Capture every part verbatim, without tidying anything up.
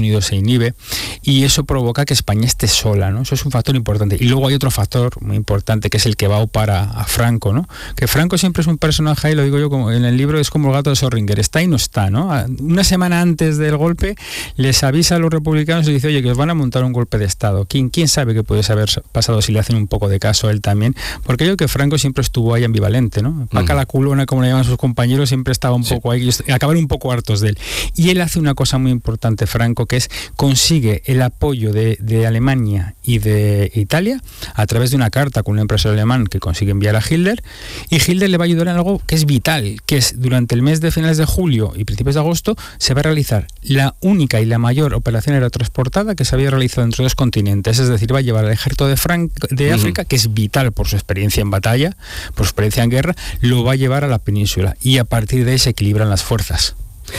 Unidos se inhibe, y eso provoca que España esté sola, ¿no? Eso es un factor importante. Y luego hay otro factor muy importante, que es el que va a upar a, a Franco, ¿no? Que Franco siempre es un personaje, y lo digo yo como en el libro, es como el gato de Schrödinger, está y no está, ¿no? Una semana antes del golpe les avisa a los republicanos y dice, oye, que os van a montar un golpe de Estado. ¿Quién, quién sabe qué puede haber pasado si le hacen un poco de caso a él también? Porque yo creo que Franco siempre estuvo ahí ambivalente, ¿no? Paca uh-huh. la culona, como le llaman sus compañeros, siempre estaba un sí. poco ahí, acabaron un poco hartos de él. Y él hace una cosa muy importante, Franco, que es consigue el apoyo de, de Alemania y de Italia a través de una carta con un empresario alemán que consigue enviar a Hitler, y Hitler le va a ayudar en algo que es vital, que es durante el mes de finales de julio y principios de agosto se va a realizar la única y la mayor operación aerotransportada que se había realizado entre dos continentes, es decir, va a llevar al ejército de, Fran- de uh-huh. África, que es vital por su experiencia en batalla, por su experiencia en guerra, lo va a llevar a la península, y a partir de ahí se equilibran las fuerzas.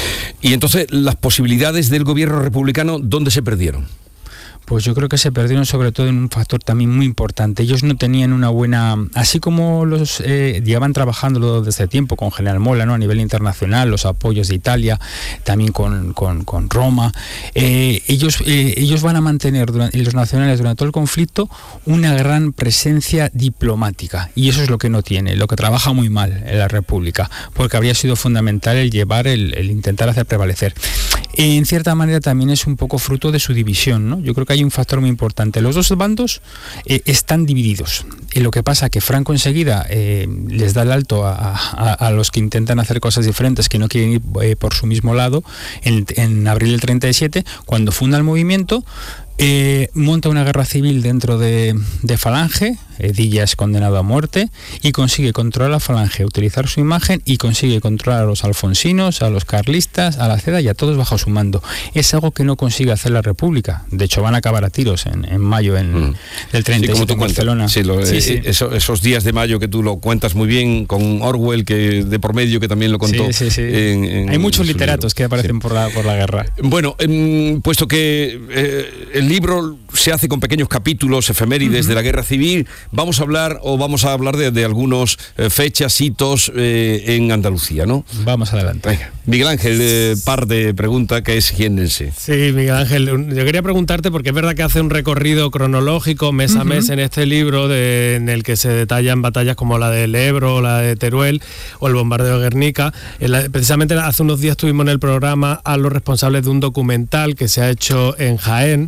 Y entonces, las posibilidades del gobierno republicano, ¿dónde se perdieron? Pues yo creo que se perdieron sobre todo en un factor también muy importante. Ellos no tenían una buena... Así como los eh, llevan trabajando desde tiempo con General Mola, ¿no? A nivel internacional, los apoyos de Italia, también con, con, con Roma, eh, ellos, eh, ellos van a mantener, durante, los nacionales durante todo el conflicto, una gran presencia diplomática. Y eso es lo que no tiene, lo que trabaja muy mal en la República, porque habría sido fundamental el llevar, el, el intentar hacer prevalecer. En cierta manera también es un poco fruto de su división, ¿no? Yo creo que hay un factor muy importante. Los dos bandos eh, están divididos. Y lo que pasa que Franco enseguida eh, les da el alto a, a, a los que intentan hacer cosas diferentes, que no quieren ir eh, por su mismo lado. En, en abril del treinta y siete, cuando funda el movimiento, Eh, monta una guerra civil dentro de, de Falange. Edilla es condenado a muerte y consigue controlar la Falange, utilizar su imagen, y consigue controlar a los alfonsinos, a los carlistas, a la C E D A y a todos bajo su mando. Es algo que no consigue hacer la República. De hecho, van a acabar a tiros en, en mayo en, mm. del treinta y siete, sí, en Barcelona. Sí, lo, sí, eh, sí. Eso, esos días de mayo que tú lo cuentas muy bien, con Orwell, que de por medio, que también lo contó. Sí, sí, sí. En, en, Hay muchos en literatos libro. que aparecen sí. por, la, por la guerra. Bueno, eh, puesto que eh, el libro se hace con pequeños capítulos, efemérides uh-huh. de la guerra civil, vamos a hablar o vamos a hablar de, de algunos eh, fechas, hitos eh, en Andalucía, ¿no? Vamos adelante. Venga. Miguel Ángel, eh, par de preguntas, que es jiennense. Sí, Miguel Ángel, yo quería preguntarte, porque es verdad que hace un recorrido cronológico mes uh-huh. a mes en este libro, de, en el que se detallan batallas como la del Ebro, la de Teruel o el bombardeo de Guernica. La, precisamente hace unos días tuvimos en el programa a los responsables de un documental que se ha hecho en Jaén,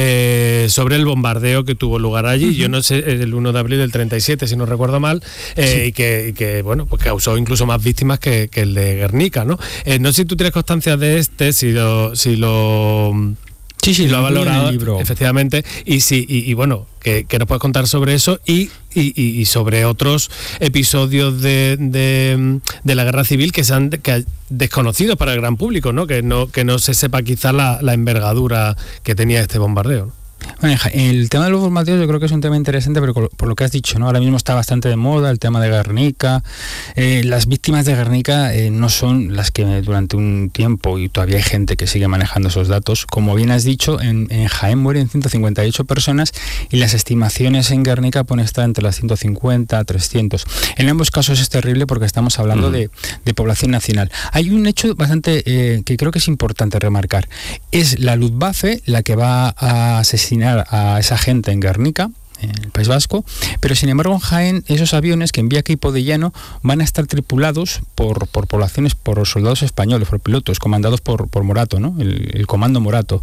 eh, sobre el bombardeo que tuvo lugar allí, uh-huh. yo no sé, el uno de abril del treinta y siete, si no recuerdo mal, eh, sí. y, que, y que, bueno, pues causó incluso más víctimas que, que el de Guernica, ¿no? Eh, no sé si tú tienes constancia de este, si lo... Si lo Sí, sí, lo ha valorado, el libro. Efectivamente, y sí, y, y bueno, que, que nos puedes contar sobre eso y, y, y sobre otros episodios de, de, de la guerra civil que sean que desconocidos para el gran público, ¿no? Que no, que no se sepa quizá la, la envergadura que tenía este bombardeo, ¿no? Bueno, el tema de los bombardeos yo creo que es un tema interesante, pero por lo que has dicho, ¿no? Ahora mismo está bastante de moda el tema de Guernica. Eh, las víctimas de Guernica eh, no son las que durante un tiempo, y todavía hay gente que sigue manejando esos datos. Como bien has dicho, en, en Jaén mueren ciento cincuenta y ocho personas y las estimaciones en Guernica pueden estar entre las ciento cincuenta a trescientos. En ambos casos es terrible porque estamos hablando mm. de, de población nacional. Hay un hecho bastante eh, que creo que es importante remarcar. Es la Luftwaffe la que va a asesinar a esa gente en Guernica, en el País Vasco, pero sin embargo en Jaén esos aviones que envía Equipo de Llano van a estar tripulados por, por poblaciones, por soldados españoles, por pilotos, comandados por, por Morato, ¿no? El, el comando Morato.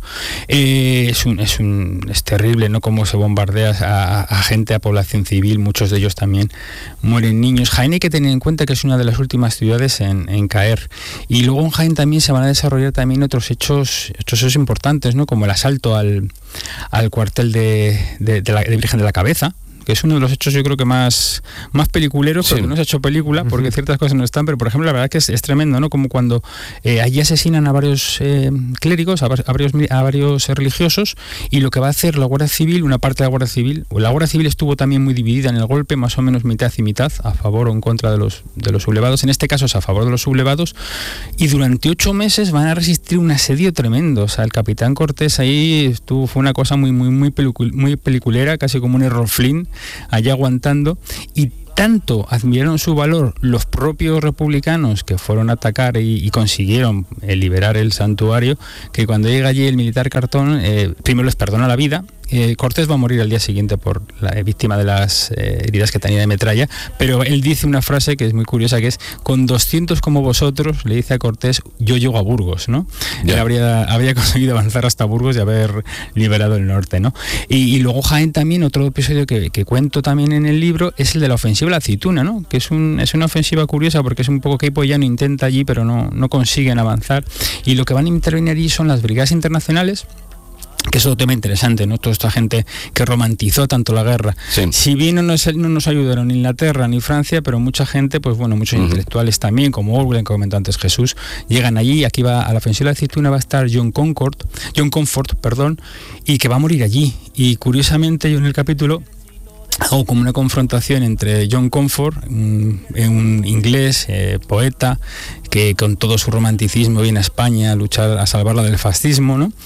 Eh, es, un, es, un, es terrible, ¿no? Cómo se bombardea a, a gente, a población civil, muchos de ellos también mueren niños. Jaén hay que tener en cuenta que es una de las últimas ciudades en, en caer. Y luego en Jaén también se van a desarrollar también otros hechos, otros hechos importantes, ¿no? Como el asalto al, al cuartel de, de, de la de Virgen de la Cabeza, que es uno de los hechos yo creo que más, más peliculeros, sí. porque no se ha hecho película, porque uh-huh. ciertas cosas no están, pero por ejemplo la verdad que es, es tremendo, ¿no? Como cuando eh, allí asesinan a varios eh, clérigos, a, a varios, a varios religiosos, y lo que va a hacer la Guardia Civil, una parte de la Guardia Civil, la Guardia Civil estuvo también muy dividida en el golpe, más o menos mitad y mitad, a favor o en contra de los, de los sublevados, en este caso es a favor de los sublevados, y durante ocho meses van a resistir un asedio tremendo. O sea, el capitán Cortés ahí estuvo, fue una cosa muy, muy, muy, pelicul, muy peliculera, casi como un error Flynn, allá aguantando, y tanto admiraron su valor los propios republicanos que fueron a atacar y, y consiguieron eh, liberar el santuario, que cuando llega allí el militar Cartón, eh, primero les perdona la vida. Eh, Cortés va a morir al día siguiente por la eh, víctima de las eh, heridas que tenía de metralla, pero él dice una frase que es muy curiosa, que es: con doscientos como vosotros, le dice a Cortés, yo llego a Burgos, ¿no? Yeah. Él habría, habría conseguido avanzar hasta Burgos y haber liberado el norte, ¿no? Y, y luego Jaén también, otro episodio que, que cuento también en el libro, es el de la ofensiva a la aceituna, ¿no? Que es, un, es una ofensiva curiosa porque es un poco que ya no intenta allí, pero no, no consiguen avanzar, y lo que van a intervenir allí son las brigadas internacionales, que es otro tema interesante, ¿no? Toda esta gente que romantizó tanto la guerra. Sí. Si bien no nos, no nos ayudaron ni Inglaterra ni Francia, pero mucha gente, pues bueno, muchos uh-huh. intelectuales también, como Orwell, que comentó antes Jesús, llegan allí. Aquí va a la ofensiva de la aceituna, va a estar John Concord, John Comfort, perdón, y que va a morir allí. Y curiosamente yo en el capítulo hago como una confrontación entre John Comfort, un, un inglés, eh, poeta, que con todo su romanticismo viene a España a luchar, a salvarla del fascismo, ¿no?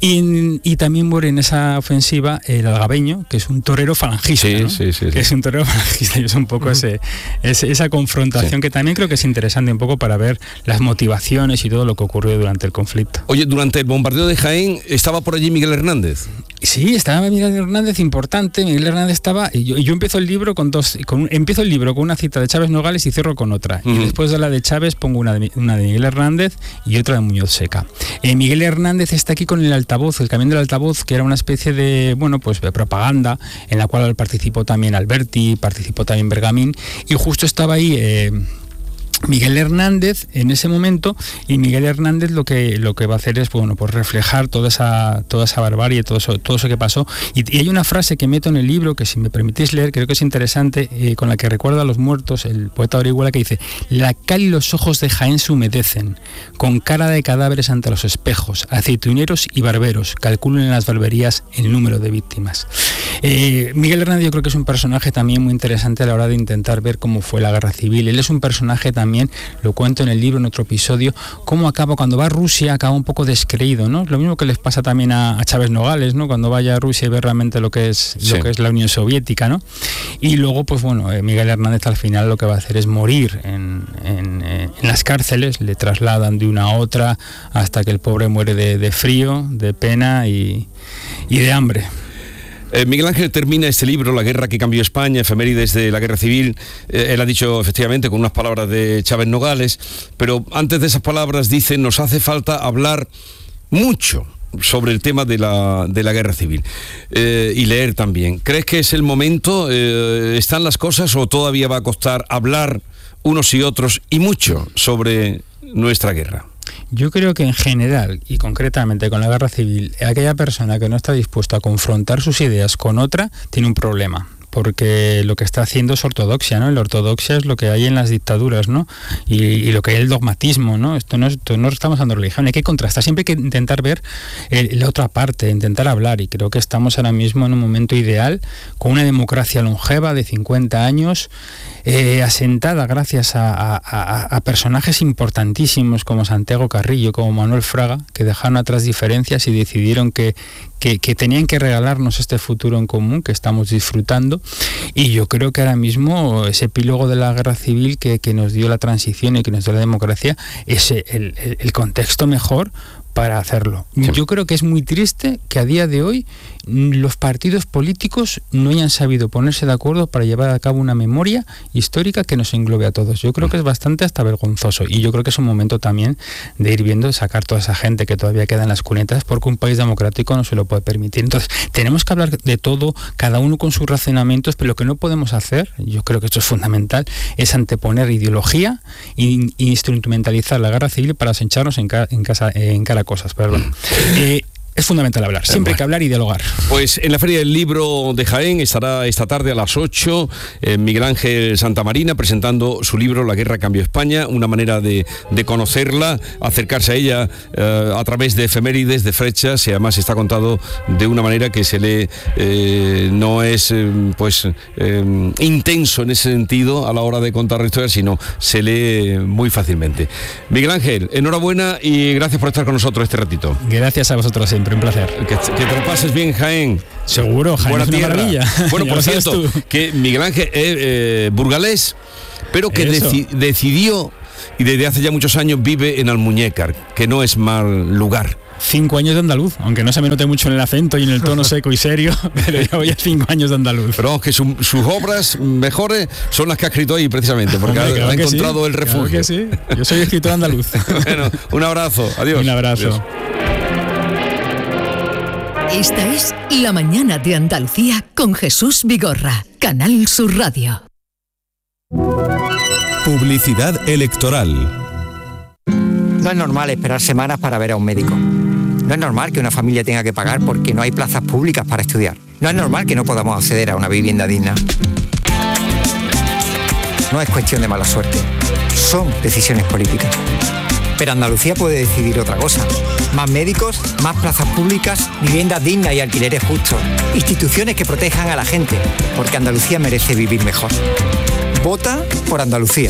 Y, y también muere en esa ofensiva el algabeño, que es un torero falangista, sí, ¿no? sí, sí, sí. Que es un torero falangista, y es un poco uh-huh. ese, ese, esa confrontación sí. que también creo que es interesante un poco para ver las motivaciones y todo lo que ocurrió durante el conflicto. Oye, durante el bombardeo de Jaén, ¿estaba por allí Miguel Hernández? Sí, estaba Miguel Hernández, importante. Miguel Hernández estaba... Y yo, yo empiezo el libro con dos... Con, empiezo el libro con una cita de Chávez Nogales y cierro con otra. Uh-huh. Y después de la de Chávez pongo una de, una de Miguel Hernández y otra de Muñoz Seca. Eh, Miguel Hernández está aquí con el altavoz, el camión del altavoz, que era una especie de, bueno, pues de propaganda, en la cual participó también Alberti, participó también Bergamín, y justo estaba ahí... Eh, Miguel Hernández en ese momento, y Miguel Hernández lo que lo que va a hacer es, bueno, pues reflejar toda esa toda esa barbarie, todo eso, todo eso que pasó. Y, y hay una frase que meto en el libro que, si me permitís leer, creo que es interesante, eh, con la que recuerda a los muertos el poeta Orihuela, que dice: la cal y los ojos de Jaén se humedecen, con cara de cadáveres ante los espejos, aceituneros y barberos calculan en las barberías el número de víctimas. Eh, Miguel Hernández yo creo que es un personaje también muy interesante a la hora de intentar ver cómo fue la guerra civil. Él es un personaje también, lo cuento en el libro, en otro episodio, cómo acaba, cuando va a Rusia, acaba un poco descreído, ¿no? Lo mismo que les pasa también a, a Chávez Nogales, ¿no? Cuando vaya a Rusia y ve realmente lo que es, sí. lo que es la Unión Soviética, ¿no? Y luego, pues bueno, eh, Miguel Hernández al final lo que va a hacer es morir en, en, eh, en las cárceles, le trasladan de una a otra hasta que el pobre muere de, de frío, de pena y, y de hambre. Eh, Miguel Ángel termina este libro, La guerra que cambió España, efemérides de la guerra civil. Eh, él ha dicho efectivamente con unas palabras de Chávez Nogales, pero antes de esas palabras dice: nos hace falta hablar mucho sobre el tema de la, de la guerra civil eh, y leer también. ¿Crees que es el momento? Eh, ¿Están las cosas o todavía va a costar hablar unos y otros y mucho sobre nuestra guerra? Yo creo que en general, y concretamente con la guerra civil, aquella persona que no está dispuesta a confrontar sus ideas con otra tiene un problema, porque lo que está haciendo es ortodoxia, ¿no? La ortodoxia es lo que hay en las dictaduras, ¿no? Y, y lo que hay el dogmatismo, ¿no? Esto no, esto no estamos hablando de religión, hay que contrastar, siempre hay que intentar ver el, la otra parte, intentar hablar, y creo que estamos ahora mismo en un momento ideal, con una democracia longeva de cincuenta años, eh, asentada gracias a, a, a, a personajes importantísimos como Santiago Carrillo, como Manuel Fraga, que dejaron atrás diferencias y decidieron que, que, que tenían que regalarnos este futuro en común que estamos disfrutando. Y yo creo que ahora mismo ese epílogo de la guerra civil que, que nos dio la transición y que nos dio la democracia es el, el, el contexto mejor para hacerlo. Sí. Yo creo que es muy triste que a día de hoy los partidos políticos no hayan sabido ponerse de acuerdo para llevar a cabo una memoria histórica que nos englobe a todos. Yo creo que es bastante hasta vergonzoso, y yo creo que es un momento también de ir viendo, de sacar toda esa gente que todavía queda en las cunetas, porque un país democrático no se lo puede permitir. Entonces, tenemos que hablar de todo, cada uno con sus razonamientos, pero lo que no podemos hacer, yo creo que esto es fundamental, es anteponer ideología e instrumentalizar la guerra civil para hincharnos en, ca en, casa, en cara a cosas. Perdón. Eh, Es fundamental hablar, siempre hay que hablar y dialogar. Pues en la Feria del Libro de Jaén estará esta tarde a las ocho eh, Miguel Ángel Santamarina presentando su libro La guerra cambió España, una manera de, de conocerla, acercarse a ella eh, a través de efemérides, de fechas, y además está contado de una manera que se lee, eh, no es eh, pues eh, intenso en ese sentido a la hora de contar la historia, sino se lee muy fácilmente. Miguel Ángel, enhorabuena y gracias por estar con nosotros este ratito. Gracias a vosotros, Emilio. siempre un placer. Que, que te lo pases bien, Jaén. Seguro, Jaén Buena es una tierra. maravilla. Bueno, Ya por lo sabes cierto, tú. que Miguel Ángel es eh, burgalés, pero que deci- decidió y desde hace ya muchos años vive en Almuñécar, que no es mal lugar. Cinco años de andaluz, aunque no se me note mucho en el acento y en el tono seco y serio, pero llevo ya cinco años de andaluz. Pero vamos, que su- sus obras mejores son las que ha escrito ahí precisamente, porque Hombre, ha, claro ha que encontrado sí, el refugio. Claro que sí. Yo soy escritor andaluz. Bueno, un abrazo, adiós. Un abrazo. Adiós. Esta es La Mañana de Andalucía con Jesús Vigorra, Canal Sur Radio. Publicidad electoral. No es normal esperar semanas para ver a un médico. No es normal que una familia tenga que pagar porque no hay plazas públicas para estudiar. No es normal que no podamos acceder a una vivienda digna. No es cuestión de mala suerte. Son decisiones políticas. Pero Andalucía puede decidir otra cosa. Más médicos, más plazas públicas, viviendas dignas y alquileres justos. Instituciones que protejan a la gente, porque Andalucía merece vivir mejor. Vota por Andalucía.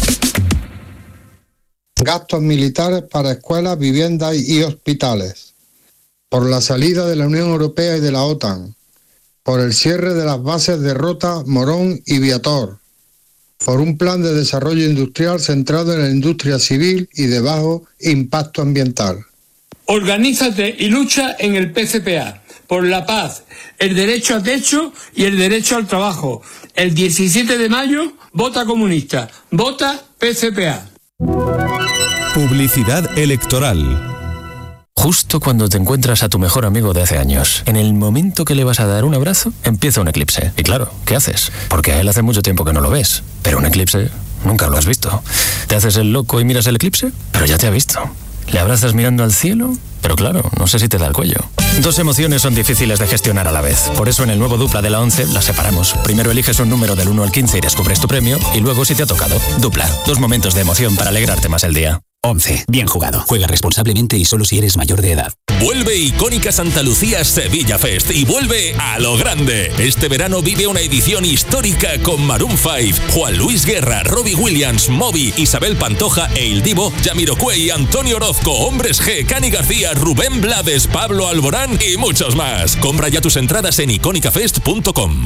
Gastos militares para escuelas, viviendas y hospitales. Por la salida de la Unión Europea y de la OTAN. Por el cierre de las bases de Rota, Morón y Viator. Por un plan de desarrollo industrial centrado en la industria civil y de bajo impacto ambiental. Organízate y lucha en el P C P A por la paz, el derecho a techo y el derecho al trabajo. El diecisiete de mayo, vota comunista, vota P C P A. Publicidad electoral. Justo cuando te encuentras a tu mejor amigo de hace años, en el momento que le vas a dar un abrazo, empieza un eclipse. Y claro, ¿qué haces? Porque a él hace mucho tiempo que no lo ves. Pero un eclipse nunca lo has visto. ¿Te haces el loco y miras el eclipse? Pero ya te ha visto. ¿Le abrazas mirando al cielo? Pero claro, no sé si te da el cuello. Dos emociones son difíciles de gestionar a la vez. Por eso en el nuevo Dupla de la once las separamos. Primero eliges un número del uno al quince y descubres tu premio. Y luego si te ha tocado. Dupla. Dos momentos de emoción para alegrarte más el día. once. Bien jugado. Juega responsablemente y solo si eres mayor de edad. Vuelve Icónica Santa Lucía Sevilla Fest y vuelve a lo grande. Este verano vive una edición histórica con Maroon cinco, Juan Luis Guerra, Robbie Williams, Moby, Isabel Pantoja e Il Divo, Jamiroquai, Antonio Orozco, Hombres G, Cani García, Rubén Blades, Pablo Alborán y muchos más. Compra ya tus entradas en icónica fest punto com.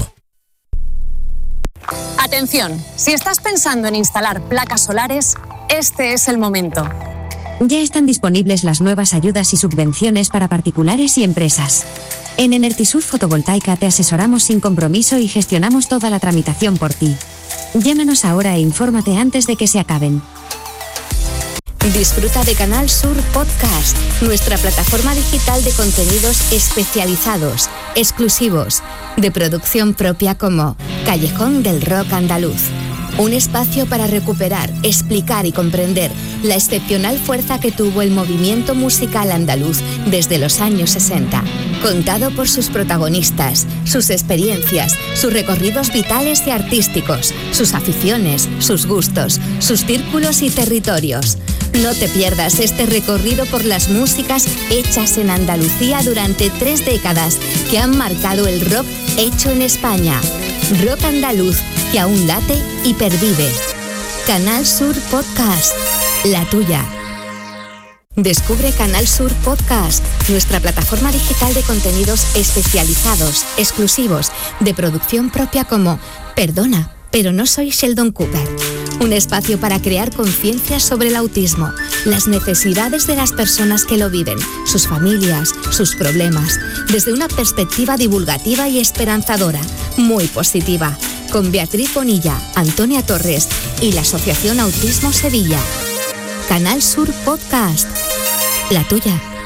Atención, si estás pensando en instalar placas solares, este es el momento. Ya están disponibles las nuevas ayudas y subvenciones para particulares y empresas. En Enertisur Fotovoltaica te asesoramos sin compromiso y gestionamos toda la tramitación por ti. Llámanos ahora e infórmate antes de que se acaben. Disfruta de Canal Sur Podcast, nuestra plataforma digital de contenidos especializados, exclusivos, de producción propia como Callejón del Rock Andaluz. Un espacio para recuperar, explicar y comprender la excepcional fuerza que tuvo el movimiento musical andaluz desde los años sesenta, contado por sus protagonistas, sus experiencias, sus recorridos vitales y artísticos, sus aficiones, sus gustos, sus círculos y territorios. No te pierdas este recorrido por las músicas hechas en Andalucía durante tres décadas que han marcado el rock hecho en España. Rock andaluz que aún late y pervive. Canal Sur Podcast, la tuya. Descubre Canal Sur Podcast, nuestra plataforma digital de contenidos especializados, exclusivos, de producción propia como Perdona, pero no soy Sheldon Cooper. Un espacio para crear conciencia sobre el autismo, las necesidades de las personas que lo viven, sus familias, sus problemas, desde una perspectiva divulgativa y esperanzadora, muy positiva, con Beatriz Bonilla, Antonia Torres y la Asociación Autismo Sevilla. Canal Sur Podcast, la tuya.